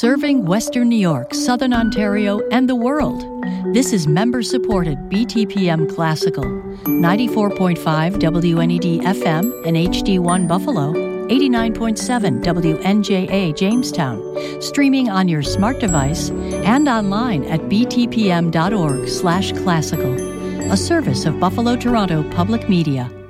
Serving Western New York, Southern Ontario, and the world. This is member-supported BTPM Classical, 94.5 WNED FM and HD1 Buffalo, 89.7 WNJA Jamestown, streaming on your smart device and online at btpm.org/classical, a service of Buffalo Toronto Public Media.